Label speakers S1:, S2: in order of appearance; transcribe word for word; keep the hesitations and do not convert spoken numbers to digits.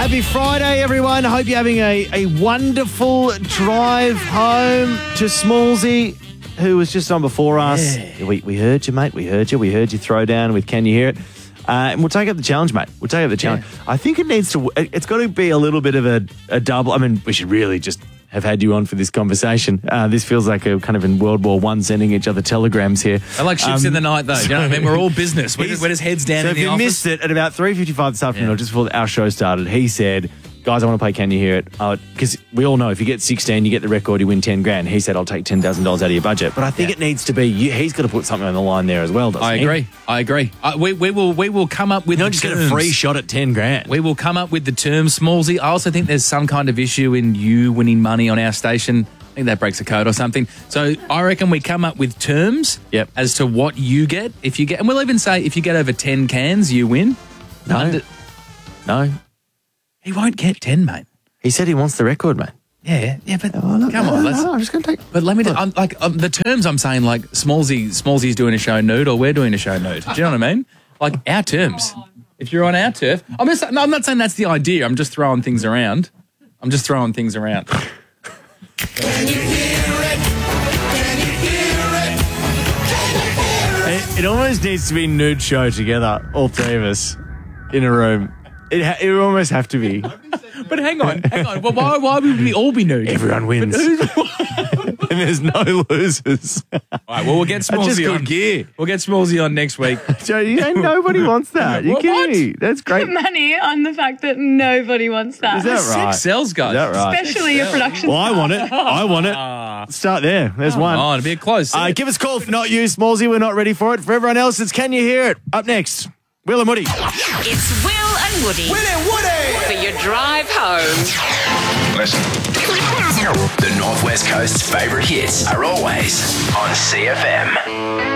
S1: Happy Friday, everyone. Hope you're having a, a wonderful drive home to Smallsy, who was just on before us.
S2: Yeah.
S1: We, we heard you, mate. We heard you. We heard you throw down with Can You Hear It? Uh, and we'll take up the challenge, mate. We'll take up the challenge.
S2: Yeah.
S1: I think it needs to, it's got to be a little bit of a, a double. I mean, we should really just have had you on for this conversation. Uh, this feels like a kind of in World War One sending each other telegrams here.
S2: I like ships
S1: Um,
S2: in the night, though. You know what I mean? We're all business. We're,
S1: He's-
S2: we're just heads down
S1: so
S2: in
S1: if
S2: the
S1: you
S2: office.
S1: missed it at about three fifty-five this afternoon,
S2: Yeah.
S1: or just before our show started, he said, guys, I want to play Can You Hear It? Because we all know if you get sixteen, you get the record, you win ten grand. He said, I'll take ten thousand dollars out of your budget. But I think
S2: Yeah.
S1: it needs to be, you, he's got to put something on the line there as well, doesn't
S2: I
S1: he?
S2: agree. I agree. I, we, we will we will come up with
S1: You
S2: the
S1: don't just get a
S2: terms.
S1: free shot at ten grand.
S2: We will come up with the term, Smallsy. I also think there's some kind of issue in you winning money on our station. I think that breaks a code or something. So I reckon we come up with terms
S1: Yep.
S2: as to what you get if you get, and we'll even say if you get over ten cans, you win.
S1: No.
S2: Under-
S1: No.
S2: he won't get ten, mate.
S1: He said he wants the record, mate.
S2: Yeah, yeah, but
S1: Oh, look,
S2: come
S1: no,
S2: on,
S1: no,
S2: let's.
S1: no, I'm just going to take...
S2: But let me, do, I'm, like um, the terms I'm saying, like Smallsy, Smallsy's doing a show nude, or we're doing a show nude. Do you know what I mean? Like our terms. If you're on our turf, I'm just. No, I'm not saying that's the idea. I'm just throwing things around. I'm just throwing things around.
S3: Can you hear it? Can you hear it? Can you hear it?
S1: It, it almost needs to be nude show together, all three of us, in a room. It, ha- it would almost have to be.
S2: But hang on, hang on. Well, why, why would we all be nude?
S1: Everyone wins. and there's no losers.
S2: All right, well, we'll get
S1: That's just
S2: Smallsy
S1: good
S2: on.
S1: gear.
S2: We'll get Smallsy on next week.
S1: Joe, you know, nobody wants that. You
S2: What?
S1: kidding me? That's great.
S4: Money on the fact that nobody wants that.
S1: Is that right?
S2: Sex sells, guys.
S1: Is that right?
S4: Especially your production.
S1: Well, I want it. I want it. Start there. There's one.
S2: Oh, it'll be a close.
S1: Uh, give us a call if not you, Smallsy. We're not ready for it. For everyone else, it's Can You Hear It? Up next, Will and Woody.
S5: It's Will and Woody
S3: Winnie Woody!
S5: for your drive home.
S6: Listen. The Northwest Coast's favourite hits are always on C F M.